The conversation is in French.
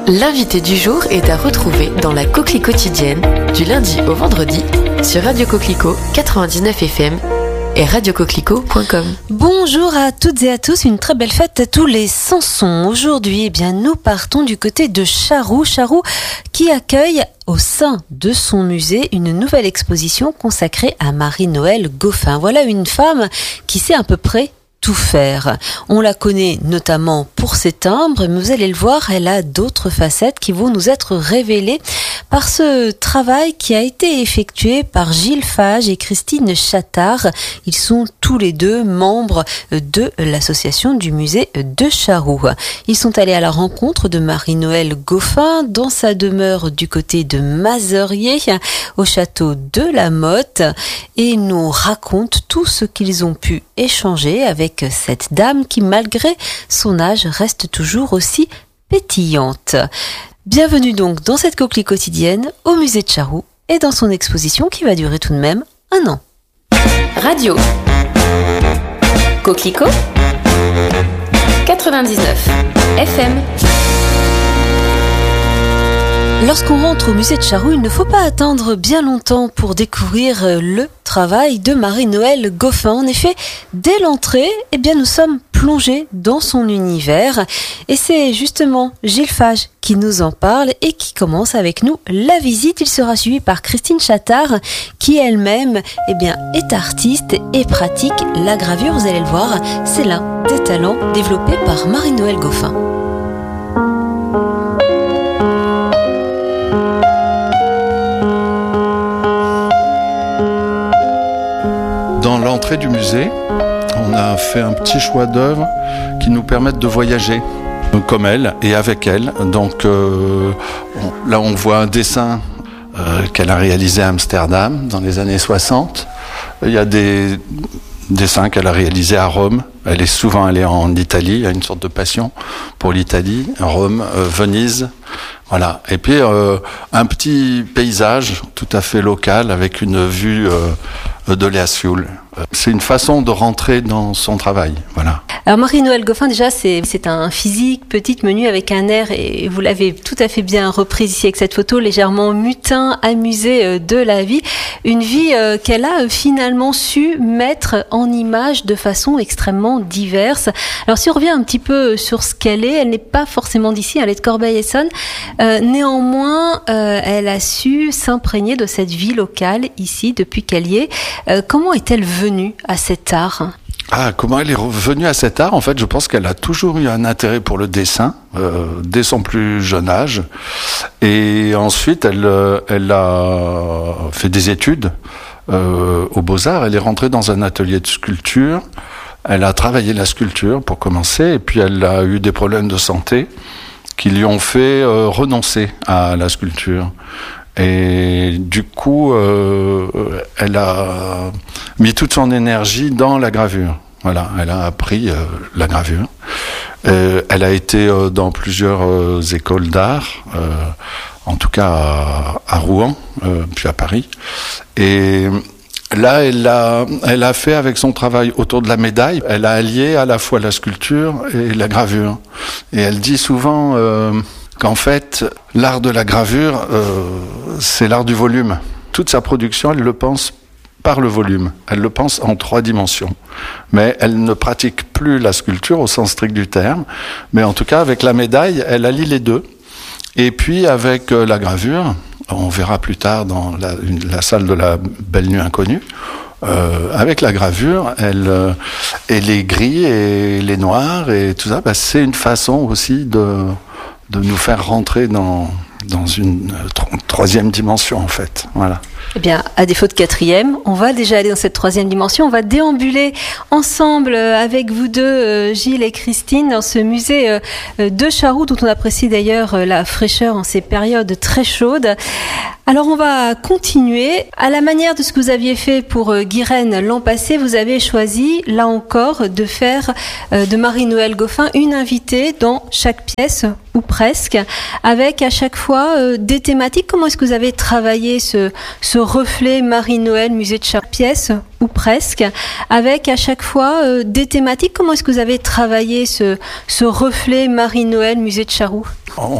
L'invité du jour est à retrouver dans la Coquelie quotidienne, du lundi au vendredi, sur Radio Coquelicot 99 FM et radiocoquelicot.com. Bonjour à toutes et à tous, une très belle fête à tous les Sansons. Aujourd'hui, nous partons du côté de Charroux qui accueille au sein de son musée une nouvelle exposition consacrée à Marie-Noëlle Goffin. Voilà une femme qui sait à peu près tout faire. On la connaît notamment pour ses timbres, mais vous allez le voir, elle a d'autres facettes qui vont nous être révélées par ce travail qui a été effectué par Gilles Fage et Christine Chattard. Ils sont tous les deux membres de l'association du musée de Charroux. Ils sont allés à la rencontre de Marie-Noëlle Goffin dans sa demeure du côté de Mazerier, au château de la Motte, et ils nous racontent tout ce qu'ils ont pu échanger avec cette dame qui, malgré son âge, reste toujours aussi pétillante. Bienvenue donc dans cette coquelie quotidienne au musée de Charroux et dans son exposition qui va durer tout de même 1 an. Radio Coquelicot 99 FM. Lorsqu'on rentre au musée de Charroux, il ne faut pas attendre bien longtemps pour découvrir le travail de Marie-Noëlle Goffin. En effet, dès l'entrée, nous sommes plongés dans son univers. Et c'est justement Gilles Fage qui nous en parle et qui commence avec nous la visite. Il sera suivi par Christine Chattard qui elle-même est artiste et pratique la gravure. Vous allez le voir, c'est l'un des talents développés par Marie-Noëlle Goffin. Dans l'entrée du musée, on a fait un petit choix d'œuvres qui nous permettent de voyager comme elle et avec elle. Donc là, on voit un dessin qu'elle a réalisé à Amsterdam dans les années 60. Il y a des dessins qu'elle a réalisés à Rome. Elle est souvent allée en Italie, il y a une sorte de passion pour l'Italie, Rome, Venise. Voilà. Et puis un petit paysage tout à fait local avec une vue de l'Easfiul. C'est une façon de rentrer dans son travail. Voilà. Alors Marie-Noëlle Goffin, déjà, c'est un physique petite, menu avec un air, et vous l'avez tout à fait bien reprise ici avec cette photo, légèrement mutin, amusé de la vie. Une vie qu'elle a finalement su mettre en image de façon extrêmement diverse. Alors si on revient un petit peu sur ce qu'elle est, elle n'est pas forcément d'ici, elle est de Corbeil-Essonnes. Néanmoins, elle a su s'imprégner de cette vie locale ici depuis qu'elle y est. Comment est-elle venue à cet art ? Comment elle est revenue à cet art ? En fait, je pense qu'elle a toujours eu un intérêt pour le dessin, dès son plus jeune âge. Et ensuite, elle a fait des études aux Beaux-Arts. Elle est rentrée dans un atelier de sculpture. Elle a travaillé la sculpture pour commencer. Et puis, elle a eu des problèmes de santé qui lui ont fait renoncer à la sculpture. Et du coup, elle a mis toute son énergie dans la gravure. Voilà, elle a appris la gravure. Elle a été dans plusieurs écoles d'art, en tout cas à Rouen, puis à Paris. Et là, elle a fait avec son travail autour de la médaille, elle a allié à la fois la sculpture et la gravure. Et elle dit souvent qu'en fait, l'art de la gravure, c'est l'art du volume. Toute sa production, elle le pense par le volume. Elle le pense en 3 dimensions. Mais elle ne pratique plus la sculpture au sens strict du terme. Mais en tout cas, avec la médaille, elle allie les deux. Et puis, avec la gravure, on verra plus tard dans la salle de la Belle Nuit Inconnue, avec la gravure, et les gris et les noirs et tout ça, c'est une façon aussi de nous faire rentrer dans une 3e dimension, en fait. Voilà. À défaut de 4e, on va déjà aller dans cette 3e dimension. On va déambuler ensemble avec vous deux, Gilles et Christine, dans ce musée de Charroux, dont on apprécie d'ailleurs la fraîcheur en ces périodes très chaudes. Alors on va continuer. À la manière de ce que vous aviez fait pour Guirène l'an passé, vous avez choisi, là encore, de faire de Marie-Noëlle Goffin une invitée dans chaque pièce, ou presque, avec à chaque fois des thématiques. Comment est-ce que vous avez travaillé ce reflet Marie-Noëlle, musée de chaque pièce, ou presque, avec à chaque fois des thématiques? Comment est-ce que vous avez travaillé ce reflet Marie-Noëlle, musée de Charroux?